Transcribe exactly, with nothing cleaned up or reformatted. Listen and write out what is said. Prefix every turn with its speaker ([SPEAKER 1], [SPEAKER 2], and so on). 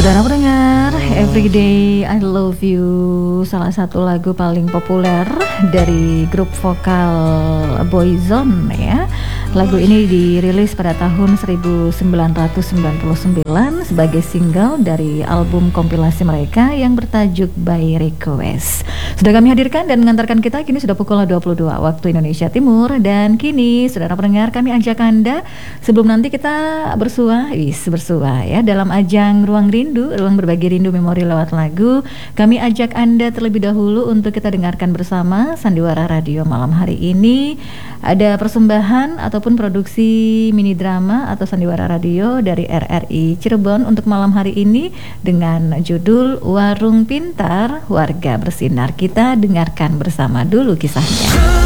[SPEAKER 1] Saudara pendengar, Everyday I Love You, salah satu lagu paling populer dari grup vokal Boyzone ya. Lagu ini dirilis pada tahun seribu sembilan ratus sembilan puluh sembilan sebagai single dari album kompilasi mereka yang bertajuk By Request. Sudah kami hadirkan dan mengantarkan kita, kini sudah pukul dua puluh dua waktu Indonesia Timur. Dan kini saudara pendengar, kami ajak Anda sebelum nanti kita bersua, wis bersua ya dalam ajang Ruang Rindu, ruang berbagi rindu memori lewat lagu. Kami ajak Anda terlebih dahulu untuk kita dengarkan bersama Sandiwara Radio malam hari ini. Ada persembahan ataupun produksi mini drama atau Sandiwara Radio dari R R I Cirebon untuk malam hari ini dengan judul Warung Pintar Warga Bersinar. Kita dengarkan bersama dulu kisahnya.